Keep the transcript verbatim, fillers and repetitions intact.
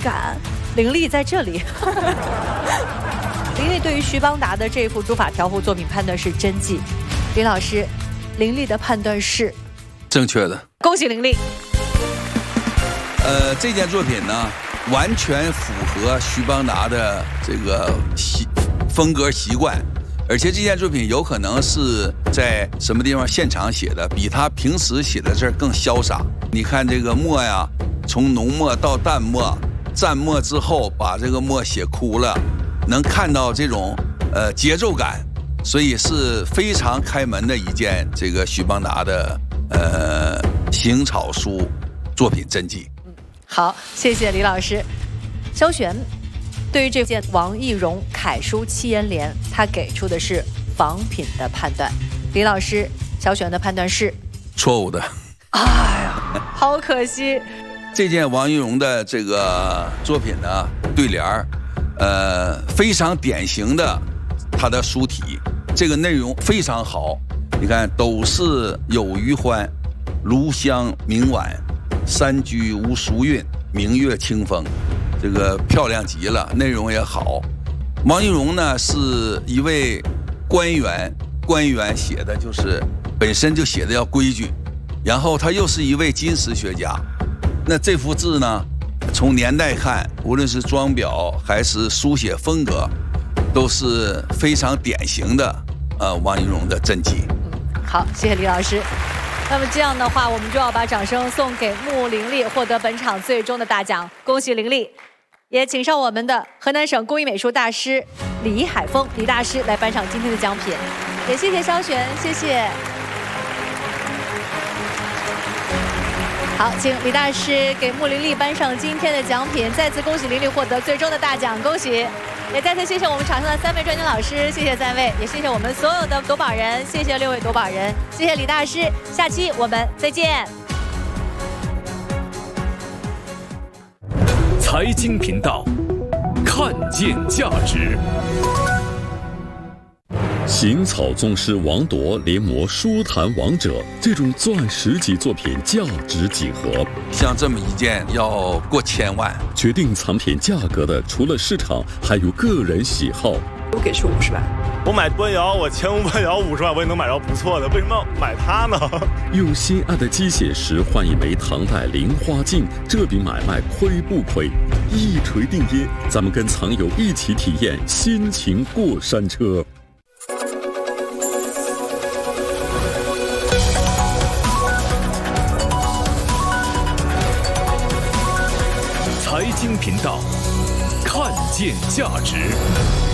感。凌厉在这里。凌厉对于徐邦达的这幅书法条幅作品判断是真迹，李老师，凌厉的判断是正确的。 恭喜凌厉。 呃，这件作品呢，完全符合徐邦达的这个习风格习惯，而且这件作品有可能是在什么地方现场写的，比他平时写的字更潇洒。你看这个墨呀，从浓墨到淡墨，蘸墨之后把这个墨写枯了，能看到这种呃节奏感，所以是非常开门的一件这个徐邦达的呃行草书作品真迹。 好，谢谢李老师。萧璇对于这件王懿荣楷书七言联，他给出的是仿品的判断。李老师，萧璇的判断是错误的。 哎呀，好可惜。 这件王懿荣的这个作品呢，对联儿，呃，非常典型的他的书体，这个内容非常好。你看，斗室有余欢，炉香明晚，山居无俗韵，明月清风，这个漂亮极了，内容也好。王懿荣呢是一位官员，官员写的就是本身就写的要规矩，然后他又是一位金石学家。那这幅字呢，从年代看，无论是装裱还是书写风格，都是非常典型的呃王懿荣的真迹。 嗯，好，谢谢李老师。那么这样的话，我们就要把掌声送给穆凌厉，获得本场最终的大奖，恭喜凌厉！也请上我们的河南省工艺美术大师李海峰李大师来颁赏今天的奖品。也谢谢萧璇，谢谢。好，请李大师给穆凌厉颁上今天的奖品，再次恭喜凌厉获得最终的大奖，恭喜！也再次谢谢我们场上的三位专家老师，谢谢三位，也谢谢我们所有的夺宝人，谢谢六位夺宝人，谢谢李大师，下期我们再见。 财经频道，看见价值。行草宗师王铎临摹书坛王者，这种钻石级作品价值几何？ 像这么一件要过千万。 决定藏品价格的，除了市场，还有个人喜好。 我给出五十万， 我买官窑，我前无官窑五十万，我也能买到不错的，为什么要买它呢？ 用心爱的鸡血石换一枚唐代菱花镜，这笔买卖亏不亏？一锤定音，咱们跟藏友一起体验心情过山车。财经频道，看见价值。